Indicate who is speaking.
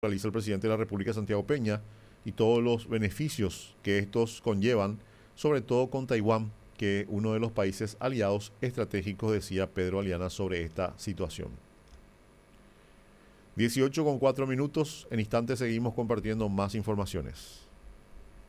Speaker 1: realiza el presidente de la República, Santiago Peña, y todos los beneficios que estos conllevan, sobre todo con Taiwán, que es uno de los países aliados estratégicos, decía Pedro Aliana sobre esta situación. 18:04, en instantes seguimos compartiendo más informaciones.